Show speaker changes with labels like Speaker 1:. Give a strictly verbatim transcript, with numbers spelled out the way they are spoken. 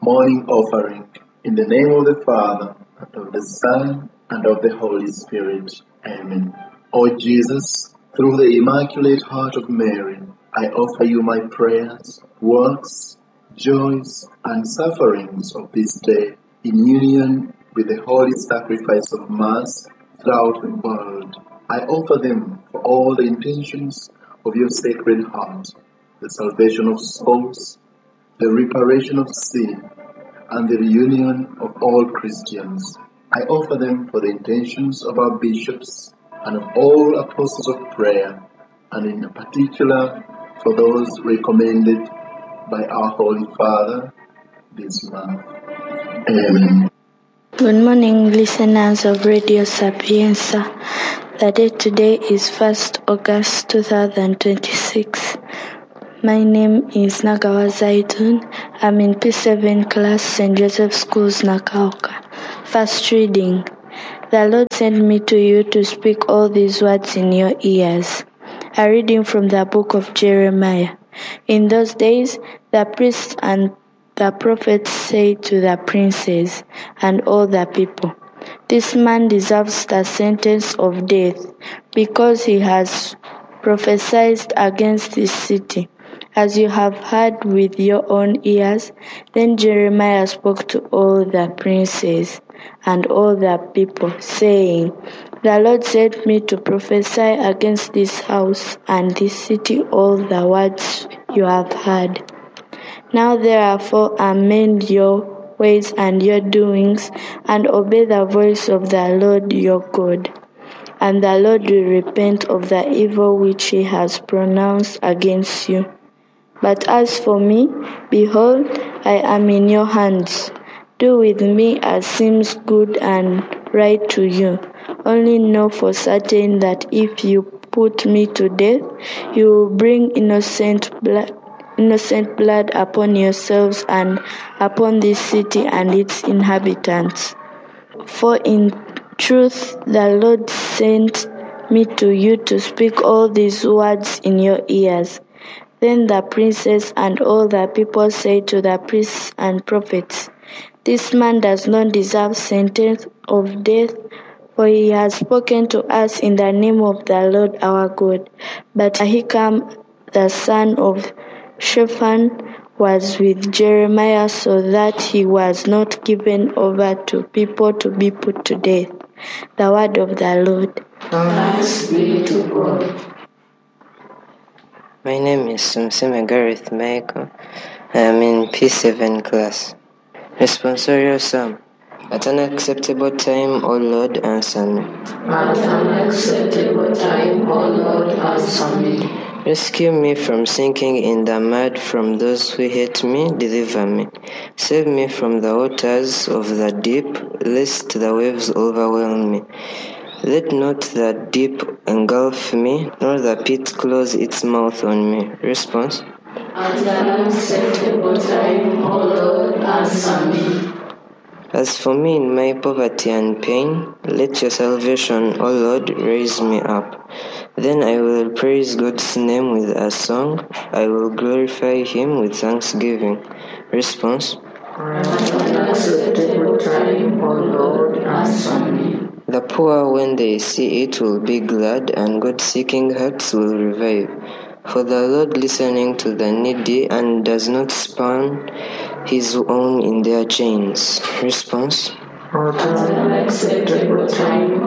Speaker 1: Morning offering. In the name of the Father, and of the Son, and of the Holy Spirit. Amen. O Jesus, through the Immaculate Heart of Mary, I offer you my prayers, works, joys, and sufferings of this day, in union with the holy sacrifice of Mass throughout the world. I offer them for all the intentions of your Sacred Heart, the salvation of souls, the reparation of sin, and the reunion of all Christians. I offer them for the intentions of our bishops and of all apostles of prayer, and in particular for those recommended by our Holy Father this month. Amen.
Speaker 2: Good morning, listeners of Radio Sapienza. The date today is first August twenty twenty-six. My name is Nagawa Zaitun. I'm in P seven class, Saint Joseph Schools, Nakauka. First reading. The Lord sent me to you to speak all these words in your ears. A reading from the book of Jeremiah. In those days, the priests and the prophets said to the princes and all the people, "This man deserves the sentence of death, because he has prophesied against this city, as you have heard with your own ears." Then Jeremiah spoke to all the princes and all the people, saying, "The Lord sent me to prophesy against this house and this city all the words you have heard. Now therefore amend your ways and your doings, and obey the voice of the Lord your God. And the Lord will repent of the evil which he has pronounced against you. But as for me, behold, I am in your hands. Do with me as seems good and right to you. Only know for certain that if you put me to death, you will bring innocent blood innocent blood upon yourselves and upon this city and its inhabitants. For in truth the Lord sent me to you to speak all these words in your ears." Then the princes and all the people said to the priests and prophets, "This man does not deserve sentence of death, for he has spoken to us in the name of the Lord our God." But Ahikam, the son of Shaphan, was with Jeremiah, so that he was not given over to people to be put to death. The word of the Lord.
Speaker 3: Thanks be to God.
Speaker 4: My name is Sumsime Gareth Michael. I am in P seven class. Responsorial Psalm. At an acceptable time, O Lord, answer me.
Speaker 3: At an acceptable time, O Lord, answer me.
Speaker 4: Rescue me from sinking in the mud, from those who hate me, deliver me. Save me from the waters of the deep, lest the waves overwhelm me. Let not the deep engulf me, nor the pit close its mouth on me. Response.
Speaker 3: At an acceptable time, O Lord, answer me.
Speaker 4: As for me in my poverty and pain, let your salvation, O Lord, raise me up. Then I will praise God's name with a song. I will glorify him with thanksgiving. Response.
Speaker 3: At an acceptable time, O Lord, answer me.
Speaker 4: The poor, when they see it, will be glad, and God-seeking hearts will revive. For the Lord listening to the needy and does not spurn his own in their chains. Response.
Speaker 3: At an acceptable time,